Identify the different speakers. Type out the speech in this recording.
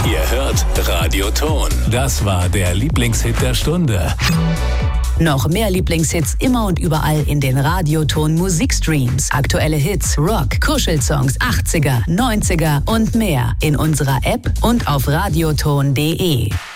Speaker 1: Ihr hört Radioton. Das war der Lieblingshit der Stunde.
Speaker 2: Noch mehr Lieblingshits immer und überall in den Radioton Musikstreams. Aktuelle Hits, Rock, Kuschelsongs, 80er, 90er und mehr in unserer App und auf radioton.de.